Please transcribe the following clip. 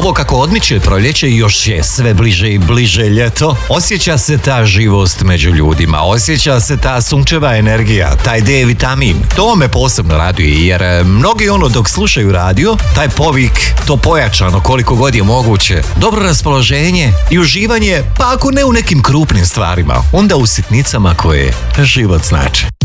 ovo kako odmiče proljeće i još je sve bliže i bliže ljeto, osjeća se ta živost među ljudima, osjeća se ta sunčeva energija, taj D-vitamin. To me posebno raduje jer mnogi dok slušaju radio, taj povik, to pojačano koliko god je moguće, dobro raspoloženje i uživanje, pa ako ne u nekim krupnim stvarima, onda u sitnicama koje život znače.